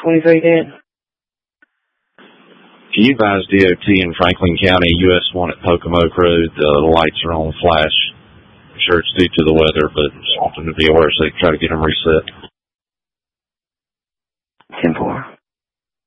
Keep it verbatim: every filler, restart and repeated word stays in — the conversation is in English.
twenty-three, Dan. Can you advise D O T in Franklin County, U S one at Pocomoke Road, the lights are on flash. I'm sure it's due to the weather, but just want them to be aware so they can try to get them reset. ten four.